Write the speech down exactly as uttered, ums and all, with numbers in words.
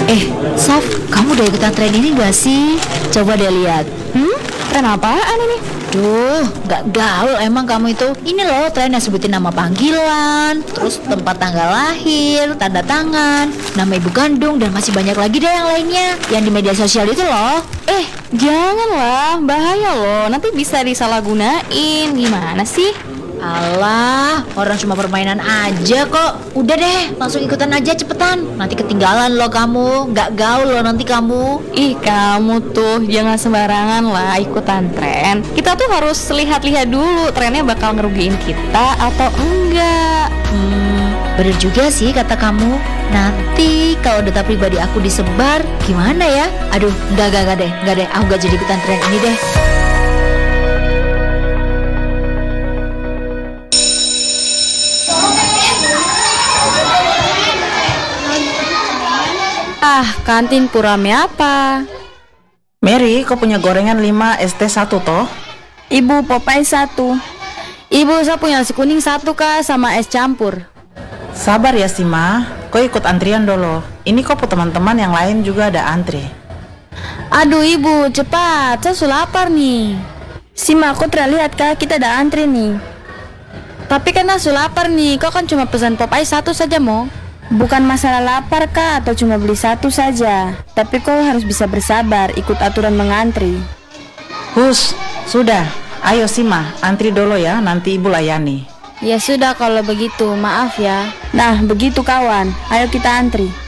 Eh, Saf, kamu udah ikutan tren ini gak sih? Coba deh lihat. Hmm? Tren apaan ini? Duh, gak gaul emang kamu itu. Ini loh tren yang sebutin nama panggilan, terus tempat tanggal lahir, tanda tangan, nama ibu kandung, dan masih banyak lagi deh yang lainnya yang di media sosial itu loh. Eh, janganlah, bahaya loh. Nanti bisa disalahgunain. Gimana sih? Alah, orang cuma permainan aja kok. Udah deh, langsung ikutan aja cepetan. Nanti ketinggalan loh kamu, gak gaul loh nanti kamu. Ih, kamu tuh jangan sembarangan lah ikutan tren. Kita tuh harus lihat-lihat dulu trennya bakal ngerugiin kita atau enggak. Hmm, bener juga sih kata kamu. Nanti kalau data pribadi aku disebar, gimana ya? Aduh, enggak, enggak, enggak deh, enggak deh. Aku gak jadi ikutan tren ini deh. Ah, kantin Purame apa? Mary, kau punya gorengan lima, es teh satu toh? Ibu, Popeye satu. Ibu, saya punya nasi kuning satu kak, sama es campur. Sabar ya Sima, kau ikut antrian dulu. Ini kok teman-teman yang lain juga ada antri. Aduh ibu, cepat, saya sudah lapar nih. Sima, aku terlihat kak, kita ada antri nih. Tapi kan saya sudah lapar nih, kau kan cuma pesan Popeye satu saja mo. Bukan masalah lapar kak, atau cuma beli satu saja. Tapi kau harus bisa bersabar, ikut aturan mengantri. Hus, sudah. Ayo Sima, antri dulu ya, nanti ibu layani. Ya sudah kalau begitu, maaf ya. Nah begitu kawan, ayo kita antri.